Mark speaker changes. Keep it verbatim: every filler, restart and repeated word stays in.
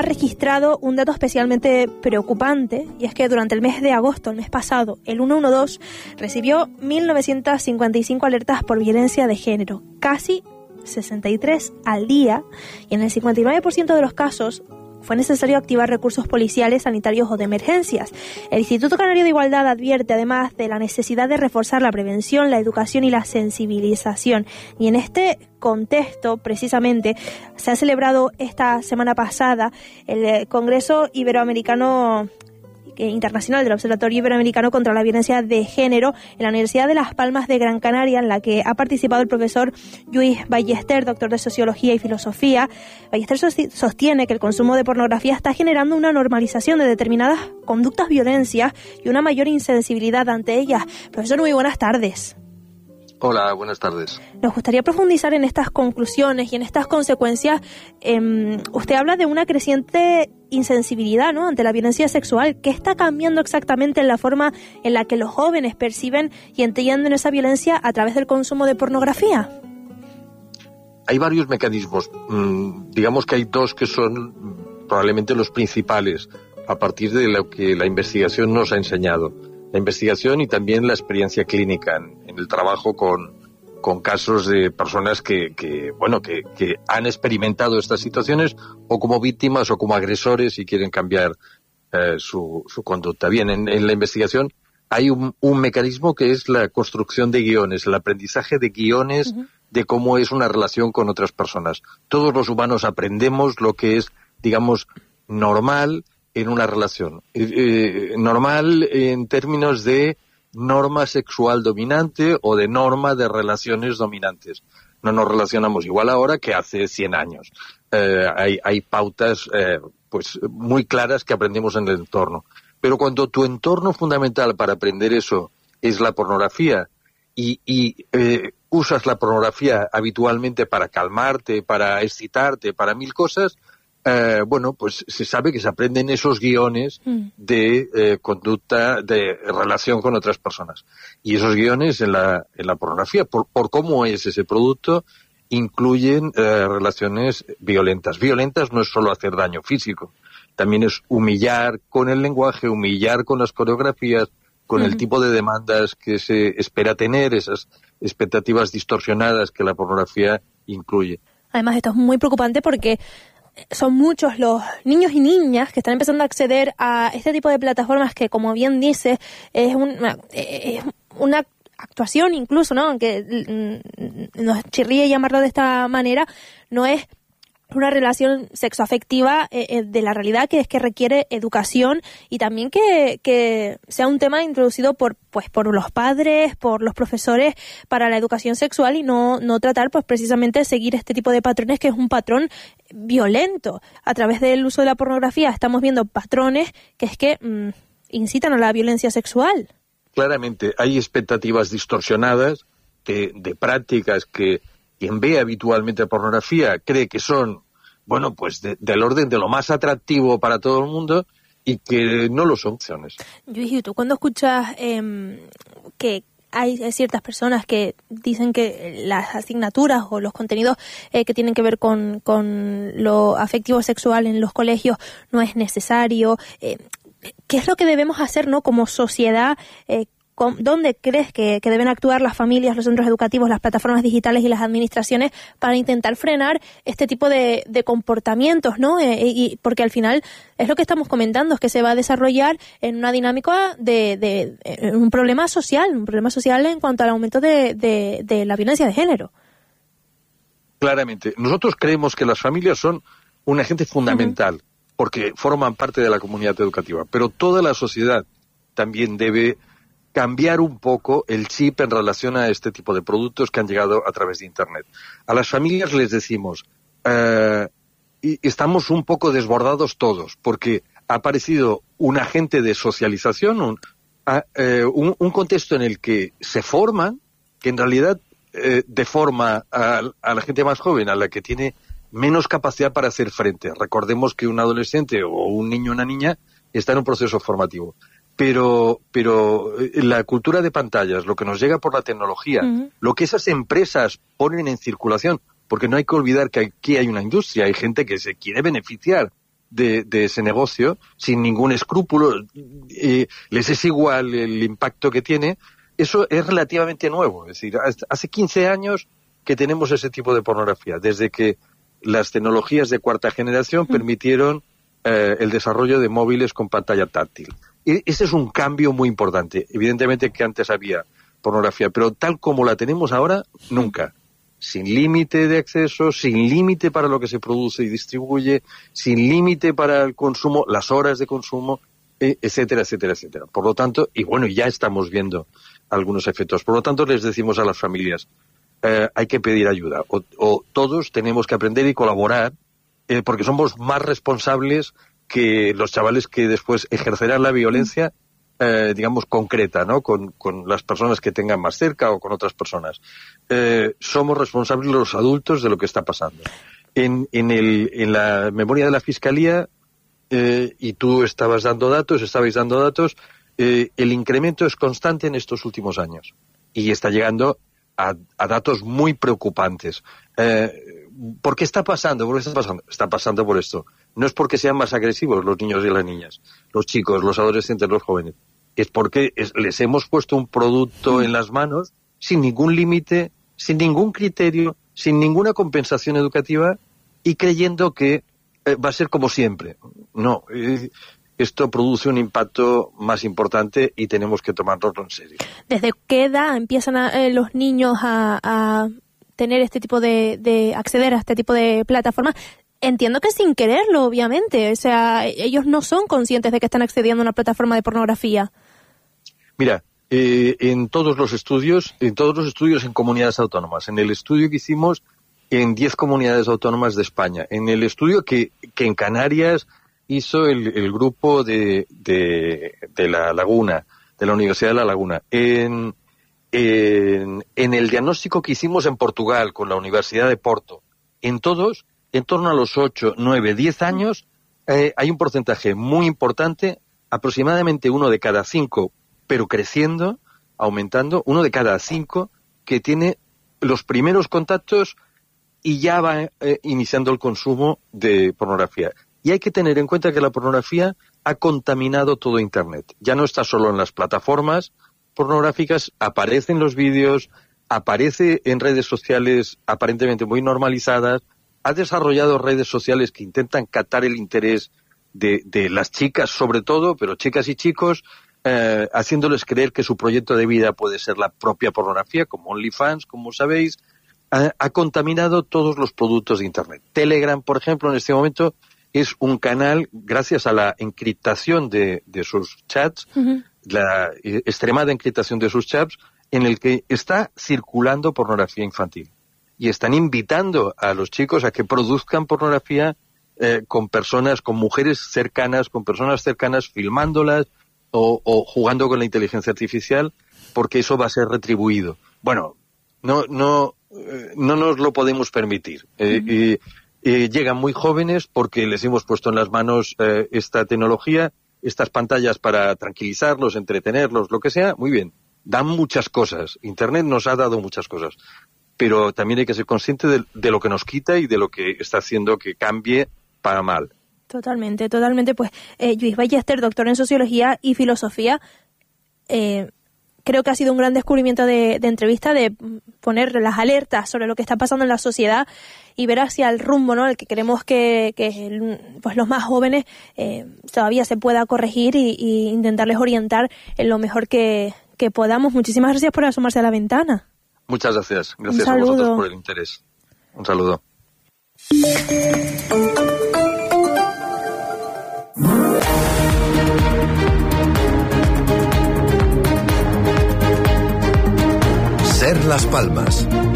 Speaker 1: registrado un dato especialmente preocupante, y es que durante el mes de agosto, el mes pasado, el ciento doce recibió mil novecientas cincuenta y cinco alertas por violencia de género, casi sesenta y tres al día, y en el cincuenta y nueve por ciento de los casos fue necesario activar recursos policiales, sanitarios o de emergencias. El Instituto Canario de Igualdad advierte además de la necesidad de reforzar la prevención, la educación y la sensibilización. Y en este contexto, precisamente, se ha celebrado esta semana pasada el Congreso Iberoamericano Internacional del Observatorio Iberoamericano contra la Violencia de Género en la Universidad de Las Palmas de Gran Canaria, en la que ha participado el profesor Lluís Ballester, doctor de Sociología y Filosofía. Ballester sostiene que el consumo de pornografía está generando una normalización de determinadas conductas violencias y una mayor insensibilidad ante ellas. Profesor, muy buenas tardes.
Speaker 2: Hola, buenas tardes.
Speaker 1: Nos gustaría profundizar en estas conclusiones y en estas consecuencias. Eh, usted habla de una creciente insensibilidad, ¿no?, ante la violencia sexual. ¿Qué está cambiando exactamente en la forma en la que los jóvenes perciben y entienden esa violencia a través del consumo de pornografía?
Speaker 2: Hay varios mecanismos. Mm, digamos que hay dos que son probablemente los principales a partir de lo que la investigación nos ha enseñado. La investigación y también la experiencia clínica en, en el trabajo con, con casos de personas que, que bueno, que, que han experimentado estas situaciones o como víctimas o como agresores y quieren cambiar eh, su, su conducta. Bien, en, en la investigación hay un, un mecanismo que es la construcción de guiones, el aprendizaje de guiones uh-huh. de cómo es una relación con otras personas. Todos los humanos aprendemos lo que es, digamos, normal en una relación. Eh, normal en términos de norma sexual dominante o de norma de relaciones dominantes. No nos relacionamos igual ahora que hace cien años. Eh, hay, hay pautas eh, pues muy claras que aprendemos en el entorno. Pero cuando tu entorno fundamental para aprender eso es la pornografía y, y eh, usas la pornografía habitualmente para calmarte, para excitarte, para mil cosas, Eh, bueno, pues se sabe que se aprenden esos guiones de eh, conducta, de relación con otras personas. Y esos guiones en la, en la pornografía, por, por cómo es ese producto, incluyen eh, relaciones violentas. Violentas no es solo hacer daño físico, también es humillar con el lenguaje, humillar con las coreografías, con uh-huh. el tipo de demandas que se espera tener, esas expectativas distorsionadas que la pornografía incluye.
Speaker 1: Además, esto es muy preocupante porque son muchos los niños y niñas que están empezando a acceder a este tipo de plataformas que, como bien dice, es una, es una actuación incluso, ¿no? Aunque nos chirríe llamarlo de esta manera, no es una relación sexoafectiva eh, de la realidad, que es que requiere educación y también que, que sea un tema introducido por pues por los padres, por los profesores para la educación sexual y no, no tratar pues precisamente de seguir este tipo de patrones que es un patrón violento. A través del uso de la pornografía estamos viendo patrones que es que mmm, incitan a la violencia sexual.
Speaker 2: Claramente hay expectativas distorsionadas de, de prácticas que quien ve habitualmente pornografía cree que son, bueno, pues de, del orden de lo más atractivo para todo el mundo y que no lo son opciones.
Speaker 1: Lluís, ¿y tú cuando escuchas eh, que hay ciertas personas que dicen que las asignaturas o los contenidos eh, que tienen que ver con, con lo afectivo sexual en los colegios no es necesario? Eh, ¿Qué es lo que debemos hacer, ¿no?, como sociedad? Eh, ¿Dónde crees que, que deben actuar las familias, los centros educativos, las plataformas digitales y las administraciones para intentar frenar este tipo de, de comportamientos, ¿no? Eh, y porque al final es lo que estamos comentando, es que se va a desarrollar en una dinámica de, de, de un problema social, un problema social en cuanto al aumento de, de, de la violencia de género.
Speaker 2: Claramente. Nosotros creemos que las familias son un agente fundamental, uh-huh. porque forman parte de la comunidad educativa, pero toda la sociedad también debe cambiar un poco el chip en relación a este tipo de productos que han llegado a través de Internet. A las familias les decimos, eh, estamos un poco desbordados todos, porque ha aparecido un agente de socialización, un, eh, un, un contexto en el que se forman, que en realidad eh, deforma a, a la gente más joven, a la que tiene menos capacidad para hacer frente. Recordemos que un adolescente o un niño o una niña está en un proceso formativo. Pero, pero la cultura de pantallas, lo que nos llega por la tecnología, uh-huh. lo que esas empresas ponen en circulación, porque no hay que olvidar que aquí hay una industria, hay gente que se quiere beneficiar de, de ese negocio, sin ningún escrúpulo, eh, les es igual el impacto que tiene. Eso es relativamente nuevo. Es decir, hace quince años que tenemos ese tipo de pornografía, desde que las tecnologías de cuarta generación mm. permitieron eh, el desarrollo de móviles con pantalla táctil. Y ese es un cambio muy importante. Evidentemente que antes había pornografía, pero tal como la tenemos ahora, nunca. Sin límite de acceso, sin límite para lo que se produce y distribuye, sin límite para el consumo, las horas de consumo, eh, etcétera, etcétera, etcétera. Por lo tanto, y bueno, ya estamos viendo algunos efectos. Por lo tanto, les decimos a las familias, eh, hay que pedir ayuda. O, o todos tenemos que aprender y colaborar, eh, porque somos más responsables que los chavales que después ejercerán la violencia, eh, digamos, concreta, ¿no? Con, con las personas que tengan más cerca o con otras personas. Eh, somos responsables los adultos de lo que está pasando. En, en, el, en la memoria de la Fiscalía, eh, y tú estabas dando datos, estabais dando datos, eh, el incremento es constante en estos últimos años. Y está llegando a, a datos muy preocupantes. Eh, ¿Por qué está pasando? ¿Por qué está pasando? Está pasando por esto. No es porque sean más agresivos los niños y las niñas, los chicos, los adolescentes, los jóvenes. Es porque es, les hemos puesto un producto en las manos sin ningún límite, sin ningún criterio, sin ninguna compensación educativa y creyendo que eh, va a ser como siempre. No, eh, esto produce un impacto más importante y tenemos que tomárnoslo en serio.
Speaker 1: ¿Desde qué edad empiezan a, eh, los niños a, a tener este tipo de, de acceder a este tipo de plataformas? Entiendo que sin quererlo, obviamente. O sea, ellos no son conscientes de que están accediendo a una plataforma de pornografía.
Speaker 2: Mira, eh, en todos los estudios, en todos los estudios en comunidades autónomas, en el estudio que hicimos en diez comunidades autónomas de España, en el estudio que, que en Canarias hizo el, el grupo de, de, de La Laguna, de la Universidad de La Laguna, en, en, en el diagnóstico que hicimos en Portugal con la Universidad de Porto, en todos, en torno a los ocho, nueve, diez años, eh, hay un porcentaje muy importante, aproximadamente uno de cada cinco, pero creciendo, aumentando, uno de cada cinco que tiene los primeros contactos y ya va eh, iniciando el consumo de pornografía. Y hay que tener en cuenta que la pornografía ha contaminado todo Internet. Ya no está solo en las plataformas pornográficas, aparecen los vídeos, aparece en redes sociales aparentemente muy normalizadas, ha desarrollado redes sociales que intentan captar el interés de, de las chicas sobre todo, pero chicas y chicos, eh, haciéndoles creer que su proyecto de vida puede ser la propia pornografía, como OnlyFans, como sabéis, ha, ha contaminado todos los productos de Internet. Telegram, por ejemplo, en este momento es un canal, gracias a la encriptación de, de sus chats, uh-huh. la eh, extremada encriptación de sus chats, en el que está circulando pornografía infantil. Y están invitando a los chicos a que produzcan pornografía eh, con personas, con mujeres cercanas, con personas cercanas, filmándolas o, o jugando con la inteligencia artificial, porque eso va a ser retribuido. Bueno, no no eh, no nos lo podemos permitir. Eh, uh-huh. eh, eh, llegan muy jóvenes porque les hemos puesto en las manos eh, esta tecnología, estas pantallas para tranquilizarlos, entretenerlos, lo que sea. Muy bien, dan muchas cosas. Internet nos ha dado muchas cosas. Pero también hay que ser consciente de, de lo que nos quita y de lo que está haciendo que cambie para mal.
Speaker 1: Totalmente, totalmente. Pues eh, Lluís Ballester, doctor en Sociología y Filosofía, eh, creo que ha sido un gran descubrimiento de, de entrevista, de poner las alertas sobre lo que está pasando en la sociedad y ver hacia el rumbo, ¿no?, el que queremos que, que el, pues los más jóvenes eh, todavía se pueda corregir y, y intentarles orientar en lo mejor que, que podamos. Muchísimas gracias por asomarse a la ventana.
Speaker 2: Muchas gracias. Gracias a vosotros por el interés. Un saludo.
Speaker 3: Ser Las Palmas.